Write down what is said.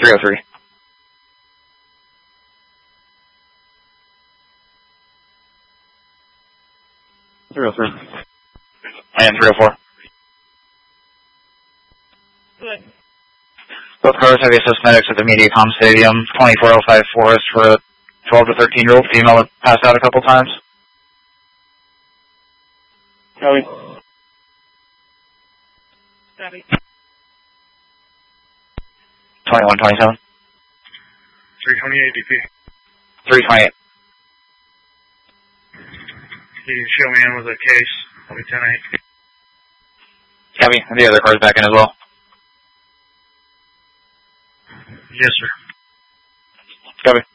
303. 303. And 304. Good. Both cars have assist medics at the MediaCom Stadium. 2405 Forest for a 12 to 13-year-old female that passed out a couple times. Copy. Copy. 2127. 328 DP. 328. You can show me in with a case. I'll be 10-8. Copy. And the other car's back in as well. Yes, sir. Copy.